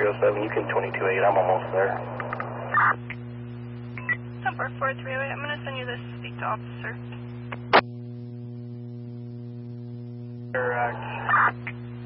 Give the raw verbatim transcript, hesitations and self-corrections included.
oh seven, you can twenty-two eight, I'm almost there. Number four three oh eight, I'm going to send you this to speak to officer. Correct.